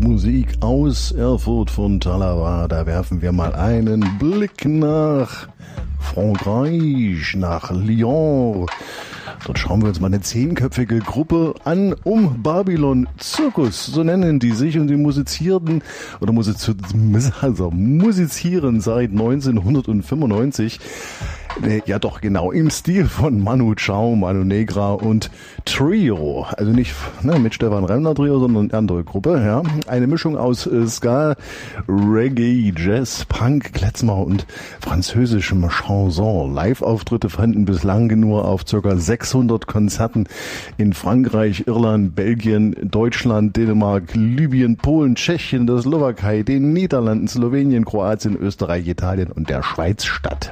Musik aus Erfurt von Talava. Da werfen wir mal einen Blick nach Frankreich, nach Lyon. Dort schauen wir uns mal eine 10-köpfige Gruppe an um Babylon Circus, so nennen die sich, und die musizieren seit 1995. Ja doch, genau, im Stil von Manu Chao, Manu Negra und Trio. Also nicht mit Stefan Remmler Trio, sondern eine andere Gruppe. Ja. Eine Mischung aus Ska, Reggae, Jazz, Punk, Klezmer und französischem Chanson. Live-Auftritte fanden bislang nur auf ca. 600 Konzerten in Frankreich, Irland, Belgien, Deutschland, Dänemark, Libyen, Polen, Tschechien, der Slowakei, den Niederlanden, Slowenien, Kroatien, Österreich, Italien und der Schweiz statt.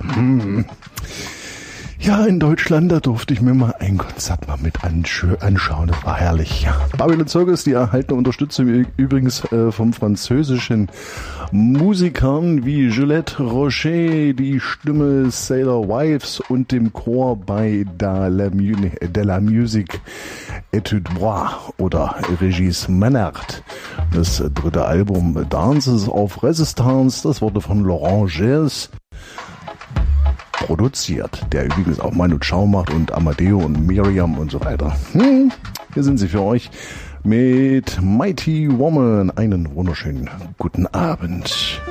Ja, in Deutschland, da durfte ich mir mal ein Konzert mit anschauen. Das war herrlich. Ja. Babylon Circus, die erhalten Unterstützung übrigens vom französischen Musikern wie Juliette Rocher, die Stimme Sailor Wives und dem Chor bei de la Musique Etude Bois oder Régis Menard. Das dritte Album Dances of Resistance, das wurde von Laurent Gers produziert, der übrigens auch Manu Chao macht und Amadeo und Miriam und so weiter. Hier sind sie für euch mit Mighty Woman. Einen wunderschönen guten Abend.